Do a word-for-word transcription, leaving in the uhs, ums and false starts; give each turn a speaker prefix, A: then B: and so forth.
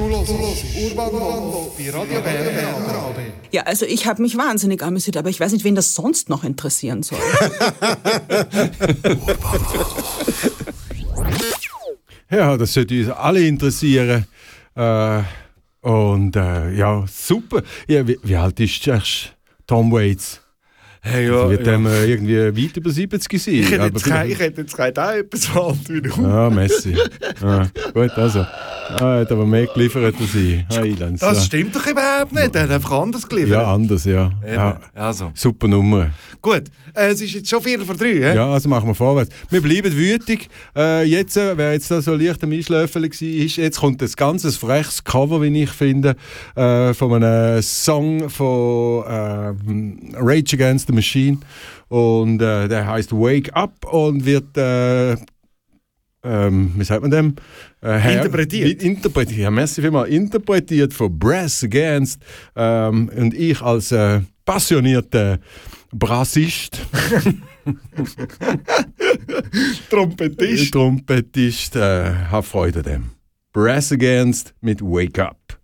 A: Du hörst Urban Wolf bei Radio Bern.
B: Ja, also ich habe mich wahnsinnig amüsiert, aber ich weiß nicht, wen das sonst noch interessieren soll.
C: Ja, das sollte uns alle interessieren. Äh, und äh, ja, super. Ja, wie, wie alt ist erst Tom Waits?
D: Hey, ja,
C: also wird
D: ja.
C: dem äh, irgendwie weit über siebzig sein.
D: Ich hätte
C: Aber
D: jetzt kein- ich hätte jetzt kein auch etwas so alt wie du.
C: Ah, Messi. Ah, gut, also. Ah, hat aber mehr geliefert als ich. Heilands,
D: Das
C: ja.
D: stimmt doch überhaupt nicht. Er hat einfach anders geliefert.
C: Ja, anders, ja. ja.
D: Also.
C: Super Nummer.
D: Gut, äh, es ist jetzt schon vier vor drei, hä?
C: Ja, also machen wir vorwärts. Wir bleiben wütig. Äh, jetzt, äh, wer jetzt da so leicht am Einschläfeln war, ist, jetzt kommt ein ganz freches Cover, wie ich finde, äh, von einem Song von äh, Rage Against the Machine. Und äh, der heißt Wake Up und wird, äh, ähm, wie sagt man dem? Äh, her-
D: Interpretiert.
C: Wie, interpretiert. Ja, merci vielmals. Interpretiert von Brass Against. Ähm, und ich als äh, passionierter Brassist.
D: Trompetist.
C: Trompetist, äh, habe Freude an dem. Brass Against mit Wake Up.